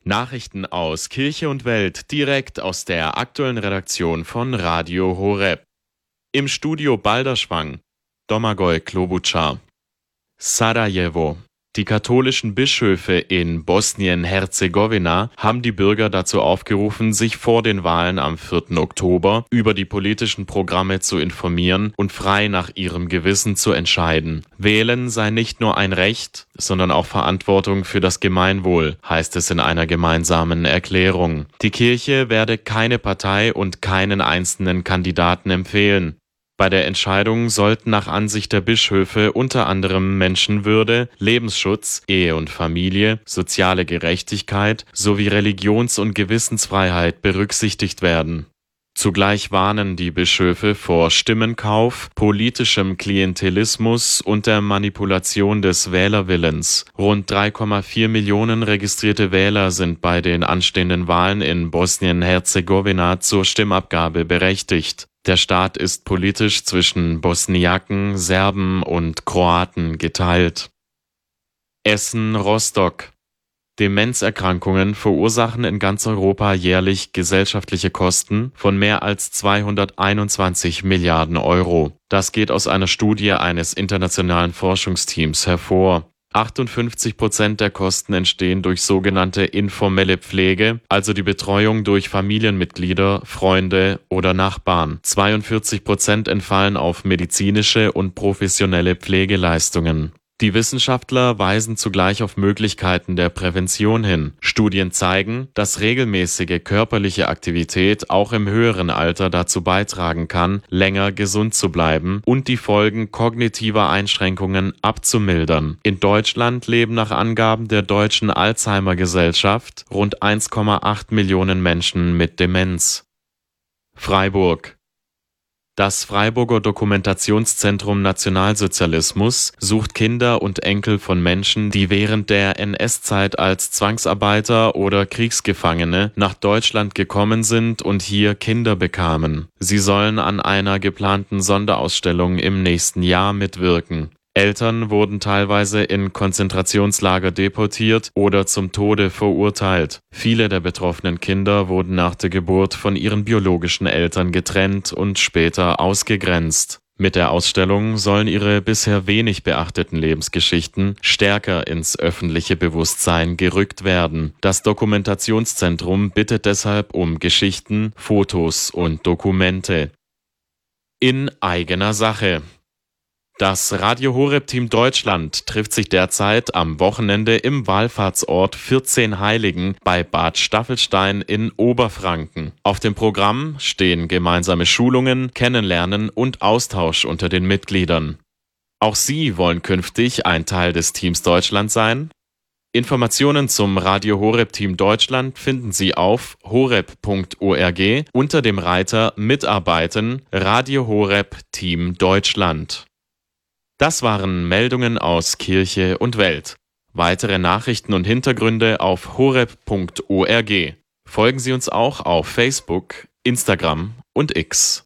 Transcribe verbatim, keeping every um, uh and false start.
Nachrichten aus Kirche und Welt direkt aus der aktuellen Redaktion von Radio Horeb. Im Studio Balderschwang, Domagoj Klobuchar. Sarajevo. Die katholischen Bischöfe in Bosnien-Herzegowina haben die Bürger dazu aufgerufen, sich vor den Wahlen am vierten Oktober über die politischen Programme zu informieren und frei nach ihrem Gewissen zu entscheiden. Wählen sei nicht nur ein Recht, sondern auch Verantwortung für das Gemeinwohl, heißt es in einer gemeinsamen Erklärung. Die Kirche werde keine Partei und keinen einzelnen Kandidaten empfehlen. Bei der Entscheidung sollten nach Ansicht der Bischöfe unter anderem Menschenwürde, Lebensschutz, Ehe und Familie, soziale Gerechtigkeit sowie Religions- und Gewissensfreiheit berücksichtigt werden. Zugleich warnen die Bischöfe vor Stimmenkauf, politischem Klientelismus und der Manipulation des Wählerwillens. Rund drei Komma vier Millionen registrierte Wähler sind bei den anstehenden Wahlen in Bosnien-Herzegowina zur Stimmabgabe berechtigt. Der Staat ist politisch zwischen Bosniaken, Serben und Kroaten geteilt. Essen-Rostock. Demenzerkrankungen verursachen in ganz Europa jährlich gesellschaftliche Kosten von mehr als zweihunderteinundzwanzig Milliarden Euro. Das geht aus einer Studie eines internationalen Forschungsteams hervor. achtundfünfzig Prozent der Kosten entstehen durch sogenannte informelle Pflege, also die Betreuung durch Familienmitglieder, Freunde oder Nachbarn. zweiundvierzig Prozent entfallen auf medizinische und professionelle Pflegeleistungen. Die Wissenschaftler weisen zugleich auf Möglichkeiten der Prävention hin. Studien zeigen, dass regelmäßige körperliche Aktivität auch im höheren Alter dazu beitragen kann, länger gesund zu bleiben und die Folgen kognitiver Einschränkungen abzumildern. In Deutschland leben nach Angaben der Deutschen Alzheimer-Gesellschaft rund eins Komma acht Millionen Menschen mit Demenz. Freiburg. Das Freiburger Dokumentationszentrum Nationalsozialismus sucht Kinder und Enkel von Menschen, die während der N S-Zeit als Zwangsarbeiter oder Kriegsgefangene nach Deutschland gekommen sind und hier Kinder bekamen. Sie sollen an einer geplanten Sonderausstellung im nächsten Jahr mitwirken. Eltern wurden teilweise in Konzentrationslager deportiert oder zum Tode verurteilt. Viele der betroffenen Kinder wurden nach der Geburt von ihren biologischen Eltern getrennt und später ausgegrenzt. Mit der Ausstellung sollen ihre bisher wenig beachteten Lebensgeschichten stärker ins öffentliche Bewusstsein gerückt werden. Das Dokumentationszentrum bittet deshalb um Geschichten, Fotos und Dokumente. In eigener Sache. Das Radio Horeb Team Deutschland trifft sich derzeit am Wochenende im Wallfahrtsort vierzehn Heiligen bei Bad Staffelstein in Oberfranken. Auf dem Programm stehen gemeinsame Schulungen, Kennenlernen und Austausch unter den Mitgliedern. Auch Sie wollen künftig ein Teil des Teams Deutschland sein? Informationen zum Radio Horeb Team Deutschland finden Sie auf horeb punkt org unter dem Reiter Mitarbeiten Radio Horeb Team Deutschland. Das waren Meldungen aus Kirche und Welt. Weitere Nachrichten und Hintergründe auf horeb punkt org. Folgen Sie uns auch auf Facebook, Instagram und X.